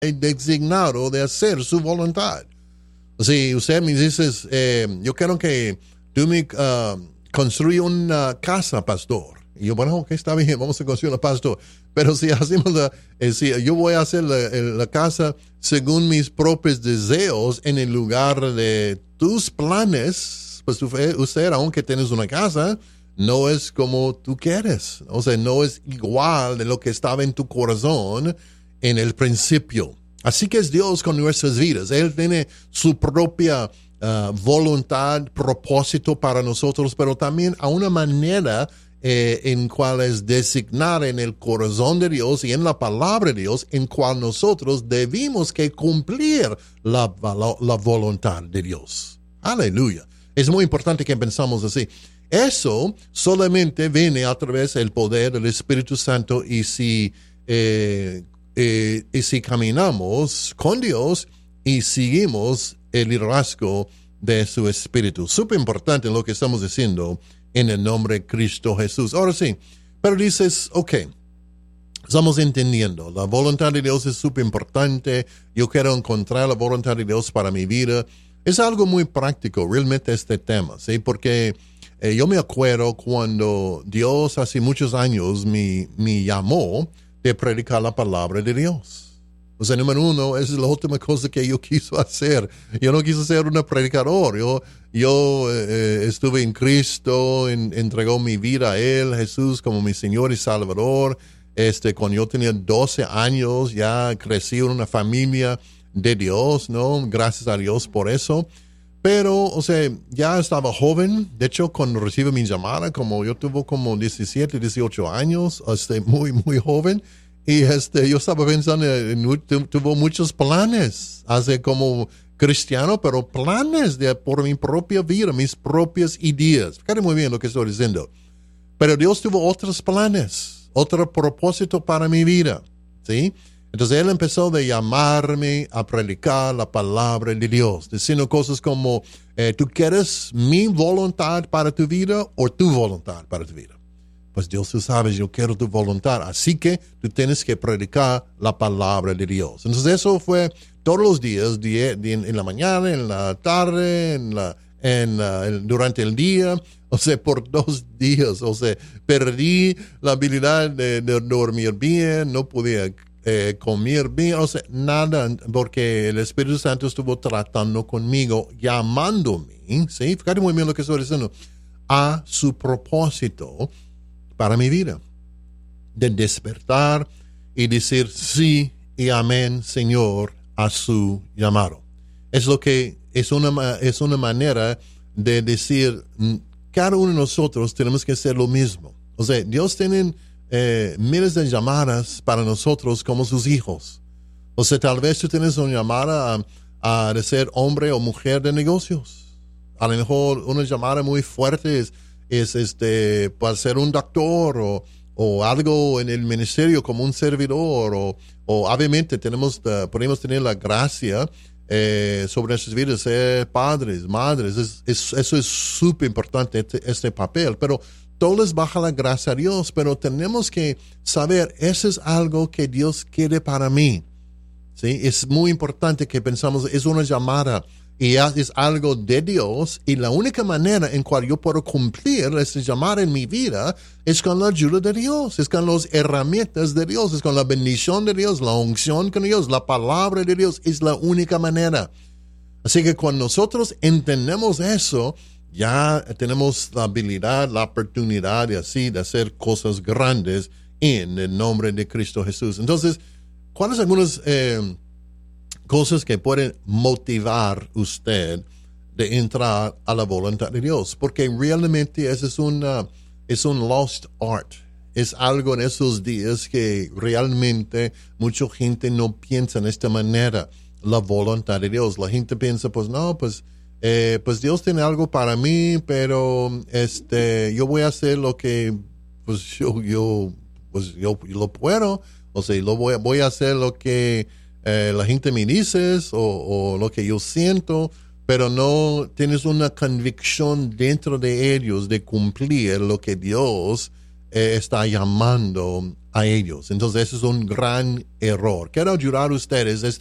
designado de hacer su voluntad. Si usted me dice, yo quiero que tú me construyas una casa, pastor. Y yo, bueno, ok, está bien, vamos a construir una pastor. Pero si hacemos si yo voy a hacer la casa según mis propios deseos en el lugar de tus planes, pues usted, aunque tienes una casa, no es como tú quieres. O sea, no es igual de lo que estaba en tu corazón en el principio. Así que es Dios con nuestras vidas. Él tiene su propia voluntad, propósito para nosotros, pero también a una manera en cual es designar en el corazón de Dios y en la palabra de Dios, en cual nosotros debimos que cumplir la voluntad de Dios. Aleluya. Es muy importante que pensamos así. Eso solamente viene a través del poder del Espíritu Santo y si caminamos con Dios y seguimos el liderazgo de su Espíritu. Súper importante lo que estamos diciendo en el nombre de Cristo Jesús. Ahora sí, pero dices, ok, estamos entendiendo, la voluntad de Dios es súper importante, yo quiero encontrar la voluntad de Dios para mi vida. Es algo muy práctico, realmente, este tema, ¿sí? Porque yo me acuerdo cuando Dios hace muchos años me llamó de predicar la palabra de Dios. O sea, número uno, esa es la última cosa que yo quise hacer. Yo no quise ser un predicador. Yo estuve en Cristo, entregó mi vida a Él, Jesús, como mi Señor y Salvador. Cuando yo tenía 12 años, ya crecí en una familia de Dios, ¿no? Gracias a Dios por eso. Pero, o sea, ya estaba joven. De hecho, cuando recibí mi llamada, como yo tuve como 17, 18 años, muy, muy joven. Y yo estaba pensando, tuvo muchos planes, hace como cristiano, pero planes por mi propia vida, mis propias ideas. Fíjate muy bien lo que estoy diciendo. Pero Dios tuvo otros planes, otro propósito para mi vida, ¿sí? Entonces Él empezó a llamarme a predicar la palabra de Dios, diciendo cosas como, ¿tú quieres mi voluntad para tu vida o tu voluntad para tu vida? Pues Dios, tú sabes, yo quiero tu voluntad. Así que tú tienes que predicar la palabra de Dios. Entonces eso fue todos los días, en la mañana, en la tarde, durante el día. O sea, por 2 días. O sea, perdí la habilidad de dormir bien, no podía comer bien. O sea, nada, porque el Espíritu Santo estuvo tratando conmigo, llamándome, ¿sí? Fíjate muy bien lo que estoy diciendo, a su propósito para mi vida, de despertar y decir sí y amén, Señor, a su llamado. Es lo que es una manera de decir, cada uno de nosotros tenemos que hacer lo mismo. O sea, Dios tiene miles de llamadas para nosotros como sus hijos. O sea, tal vez tú tienes una llamada a ser hombre o mujer de negocios. A lo mejor una llamada muy fuerte es para ser un doctor o algo en el ministerio como un servidor o obviamente podemos tener la gracia sobre nuestras vidas, ser padres, madres. Eso es súper importante, este papel, pero todo les baja la gracia a Dios, pero tenemos que saber, eso es algo que Dios quiere para mí, ¿sí? Es muy importante que pensamos, es una llamada y es algo de Dios, y la única manera en cual yo puedo cumplir ese llamado en mi vida es con la ayuda de Dios, es con las herramientas de Dios, es con la bendición de Dios, la unción con Dios, la palabra de Dios, es la única manera. Así que cuando nosotros entendemos eso, ya tenemos la habilidad, la oportunidad de hacer cosas grandes en el nombre de Cristo Jesús. Entonces, ¿cuáles son algunas cosas que pueden motivar usted de entrar a la voluntad de Dios? Porque realmente eso es un lost art. Es algo en esos días que realmente mucha gente no piensa en esta manera, la voluntad de Dios. La gente piensa, pues no, pues Dios tiene algo para mí, pero yo voy a hacer lo que pues yo lo puedo. O sea, voy a hacer lo que la gente me dice o lo que yo siento, pero no tienes una convicción dentro de ellos de cumplir lo que Dios está llamando a ellos. Entonces, eso es un gran error. Quiero ayudar a ustedes